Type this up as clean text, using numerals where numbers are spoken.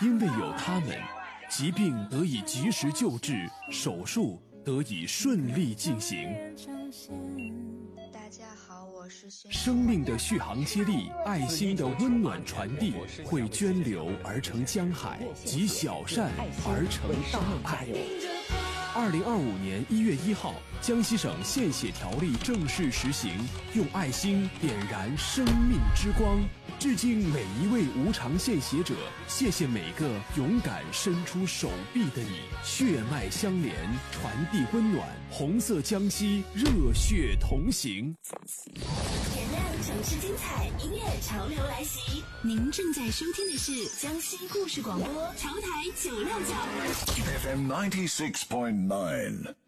因为有他们，疾病得以及时救治，手术得以顺利进行。 大家好，我是生命的续航接力，爱心的温暖传递，会涓流而成江海，集小善而成大爱。2025年1月1号，江西省献血条例正式实行，用爱心点燃生命之光。致敬每一位无偿献血者，谢谢每个勇敢伸出手臂的你，血脉相连，传递温暖，红色江西，热血同行。 点亮城市精彩，音乐潮流来袭。您正在收听的是江西故事广播，潮台969 FM 96.9